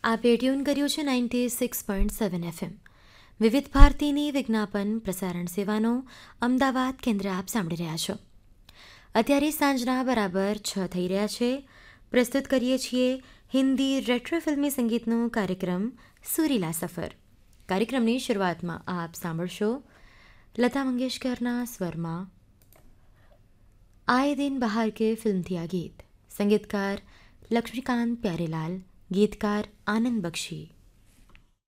આપે ટ્યુન કર્યું છે 96.7 FM વિવિધ ભારતીની વિજ્ઞાપન પ્રસારણ સેવાનો અમદાવાદ કેન્દ્ર આપ સાંભળી રહ્યા છો. અત્યારે સાંજના બરાબર 6 થઈ રહ્યા છે. પ્રસ્તુત કરીએ છીએ હિન્દી રેટ્રો ફિલ્મી સંગીતનો કાર્યક્રમ સુરીલા સફર. કાર્યક્રમની શરૂઆતમાં આપ સાંભળશો લતા મંગેશકરના સ્વરમાં આए दिन बहार के फिल्मથી આ ગીત. સંગીતકાર લક્ષ્મીકાંત પ્યારેલાલ, ગીતકાર આનંદ બક્ષી.